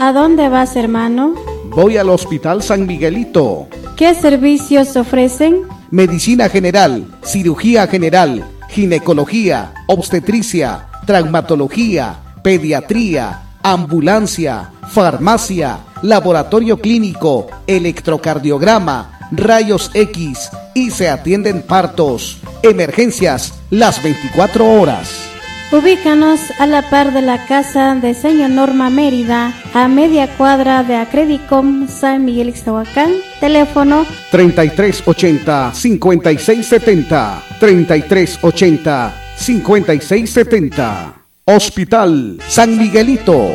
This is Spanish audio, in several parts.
¿A dónde vas, hermano? Voy al Hospital San Miguelito. ¿Qué servicios ofrecen? Medicina general, cirugía general, ginecología, obstetricia, traumatología, pediatría, ambulancia, farmacia, laboratorio clínico, electrocardiograma, rayos X y se atienden partos, emergencias las 24 horas. Ubícanos a la par de la casa de Señor Norma Mérida, a media cuadra de Acredicom San Miguel Ixtahuacán. Teléfono 3380-5670, 3380-5670. Hospital San Miguelito.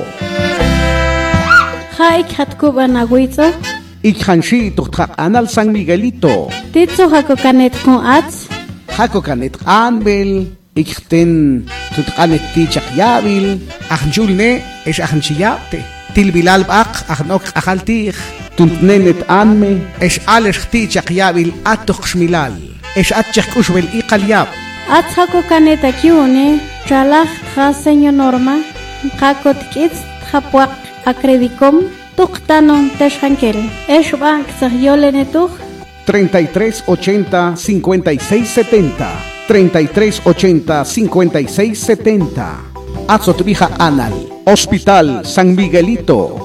Haik Hatkuban Agüizo, Ikhanshi Tuktak Anal San Miguelito. Titzo Hakokanet con Ats, Hakokanet Anbel, Ikten Tutkanet Tichak Yabil, Ahnjulne, Esh Ahnchiyate, Tilbilal Bak, Ahnok Ahaltich, Tuntnenet Anme, Esh Alesh Tichak Yabil Atok Shmilal, Esh Atchak Ushbel Iqalyab. Ats Hakokanet Akiune, Chalach Ha Señor Norma, Hakot Kits Hapuak Acredicom, Tuktanon Teshankel, Eshbank Zahyolenetuch. 3380-5670, 3380-5670. Azotvija Anal, Hospital San Miguelito.